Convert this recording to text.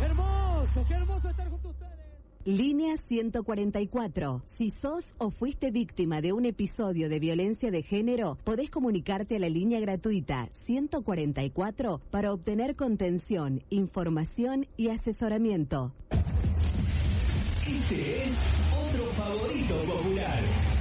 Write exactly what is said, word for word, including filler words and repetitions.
Hermoso, qué hermoso estar junto a ustedes. Línea ciento cuarenta y cuatro. Si sos o fuiste víctima de un episodio de violencia de género, podés comunicarte a la línea gratuita ciento cuarenta y cuatro para obtener contención, información y asesoramiento. Este es otro favorito popular.